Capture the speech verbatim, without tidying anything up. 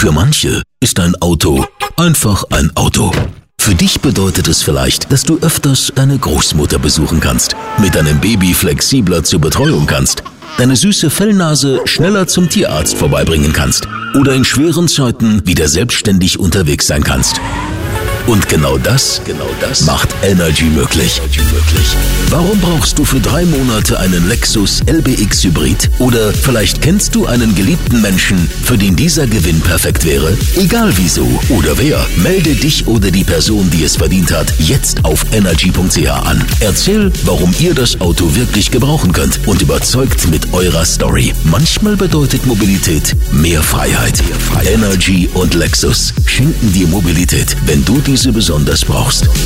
Für manche ist ein Auto einfach ein Auto. Für dich bedeutet es vielleicht, dass du öfters eine Großmutter besuchen kannst, mit deinem Baby flexibler zur Betreuung kannst, deine süße Fellnase schneller zum Tierarzt vorbeibringen kannst oder in schweren Zeiten wieder selbstständig unterwegs sein kannst. Und genau das, genau das macht Energy möglich. Warum brauchst du für drei Monate einen Lexus L B X Hybrid? Oder vielleicht kennst du einen geliebten Menschen, für den dieser Gewinn perfekt wäre? Egal wieso oder wer, melde dich oder die Person, die es verdient hat, jetzt auf energy punkt c h an. Erzähl, warum ihr das Auto wirklich gebrauchen könnt und überzeugt mit eurer Story. Manchmal bedeutet Mobilität mehr Freiheit. Energy und Lexus schenken dir Mobilität, wenn du diese besonders brauchst.